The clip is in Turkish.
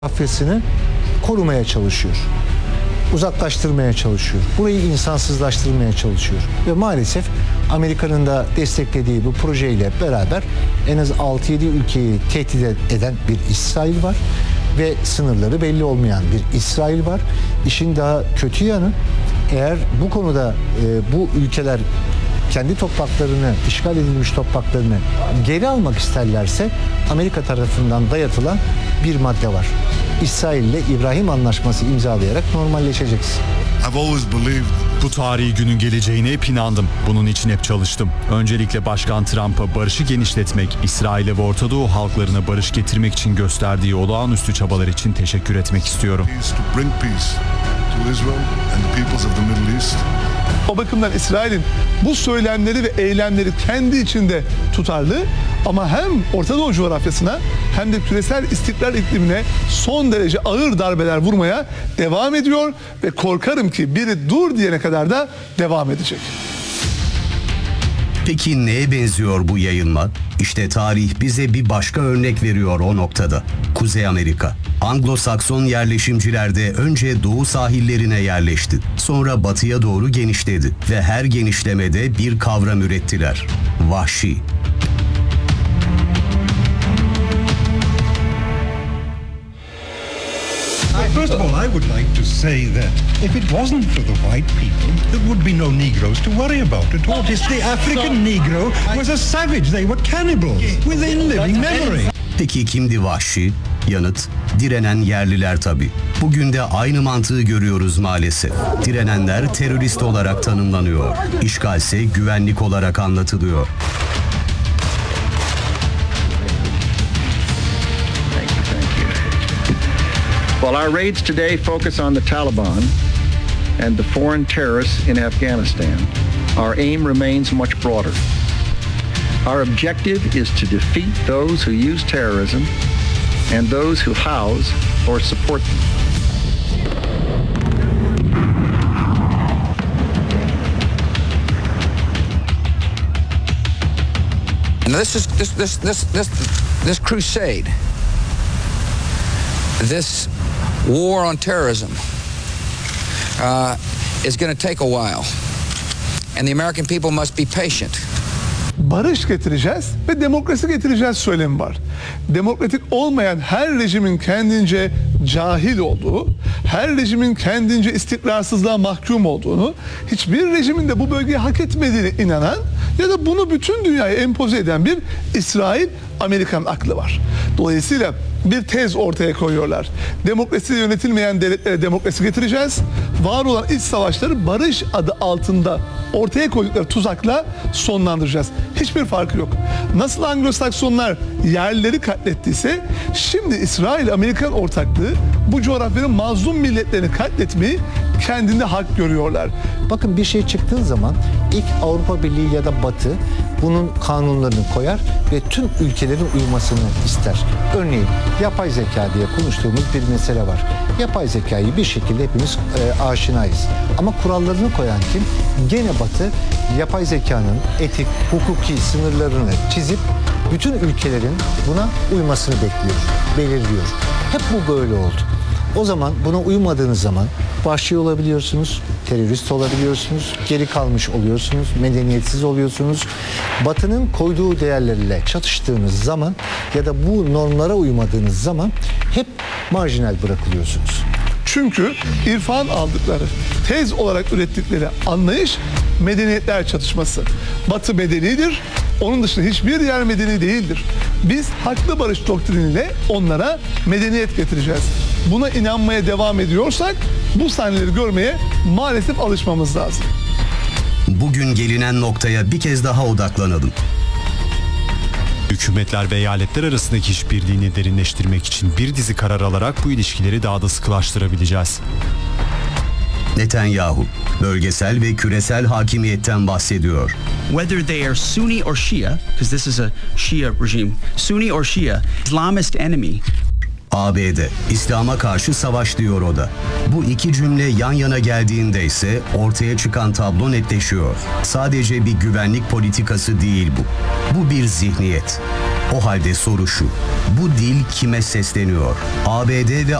coğrafyasını korumaya çalışıyor. Uzaklaştırmaya çalışıyor. Burayı insansızlaştırmaya çalışıyor. Ve maalesef Amerika'nın da desteklediği bu projeyle beraber en az 6-7 ülkeyi tehdit eden bir İsrail var. Ve sınırları belli olmayan bir İsrail var. İşin daha kötü yanı, eğer bu konuda bu ülkeler kendi topraklarını, işgal edilmiş topraklarını geri almak isterlerse Amerika tarafından dayatılan bir madde var. İsrail ile İbrahim Anlaşması imzalayarak normalleşeceksin. Bu tarihi günün geleceğine hep inandım. Bunun için hep çalıştım. Öncelikle Başkan Trump'a barışı genişletmek, İsrail'e ve Orta Doğu halklarına barış getirmek için gösterdiği olağanüstü çabalar için teşekkür etmek istiyorum. O bakımdan İsrail'in bu söylemleri ve eylemleri kendi içinde tutarlı ama hem Orta Doğu coğrafyasına hem de küresel istikrar iklimine son derece ağır darbeler vurmaya devam ediyor ve korkarım ki biri dur diyene kadar da devam edecek. Peki neye benziyor bu yayılma? İşte tarih bize bir başka örnek veriyor o noktada. Kuzey Amerika. Anglo-Sakson yerleşimciler de önce doğu sahillerine yerleşti. Sonra batıya doğru genişledi ve her genişlemede bir kavram ürettiler. Vahşi. First of all, I would like to say that if it wasn't for the white people, there would be no Negroes to worry about at all. The African Negro was a savage. They were cannibals within living memory. Peki kimdi vahşi? Yanıt, direnen yerliler tabii. Bugün de aynı mantığı görüyoruz maalesef. Direnenler terörist olarak tanımlanıyor. İşgalse güvenlik olarak anlatılıyor. Well, our raids today focus on the Taliban and the foreign terrorists in Afghanistan. Our aim remains much broader. Our objective is to defeat those who use terrorism and those who house or support them. And this crusade, this war on terrorism is going to take a while, and the American people must be patient. Barış getireceğiz ve demokrasi getireceğiz söylemi var. Demokratik olmayan her rejimin kendince cahil olduğu, her rejimin kendince istikrarsızlığa mahkum olduğunu, hiçbir rejimin de bu bölgeyi hak etmediğine inanan ya da bunu bütün dünyaya empoze eden bir İsrail-Amerikan aklı var. Dolayısıyla bir tez ortaya koyuyorlar. Demokrasiyle yönetilmeyen devletlere demokrasi getireceğiz. Var olan iç savaşları barış adı altında ortaya koydukları tuzakla sonlandıracağız. Hiçbir farkı yok. Nasıl Anglo-Saksonlar yerlileri katlettiyse, şimdi İsrail-Amerikan ortaklığı bu coğrafyanın mazlum milletlerini katletmeyi kendinde hak görüyorlar. Bakın, bir şey çıktığı zaman ilk Avrupa Birliği ya da Batı bunun kanunlarını koyar ve tüm ülkelerin uymasını ister. Örneğin yapay zeka diye konuştuğumuz bir mesele var. Yapay zekayı bir şekilde hepimiz aşinayız. Ama kurallarını koyan kim? Gene Batı yapay zekanın etik, hukuki sınırlarını çizip bütün ülkelerin buna uymasını bekliyor, belirliyor. Hep bu böyle oldu. O zaman buna uymadığınız zaman vahşi olabiliyorsunuz, terörist olabiliyorsunuz, geri kalmış oluyorsunuz, medeniyetsiz oluyorsunuz. Batı'nın koyduğu değerlerle çatıştığınız zaman ya da bu normlara uymadığınız zaman hep marjinal bırakılıyorsunuz. Çünkü irfan aldıkları, tez olarak ürettikleri anlayış medeniyetler çatışması. Batı medenidir, onun dışında hiçbir yer medeni değildir. Biz haklı barış doktriniyle onlara medeniyet getireceğiz. Buna inanmaya devam ediyorsak bu sahneleri görmeye maalesef alışmamız lazım. Bugün gelinen noktaya bir kez daha odaklanalım. Hükümetler ve eyaletler arasındaki işbirliğini derinleştirmek için bir dizi karar alarak bu ilişkileri daha da sıkılaştırabileceğiz. Netanyahu, bölgesel ve küresel hakimiyetten bahsediyor. Whether they are Sunni or Shia, because this is a Shia regime, Sunni or Shia, Islamist enemy, ABD, İslam'a karşı savaş diyor o da. Bu iki cümle yan yana geldiğinde ise ortaya çıkan tablo netleşiyor. Sadece bir güvenlik politikası değil bu. Bu bir zihniyet. O halde soru şu, bu dil kime sesleniyor? ABD ve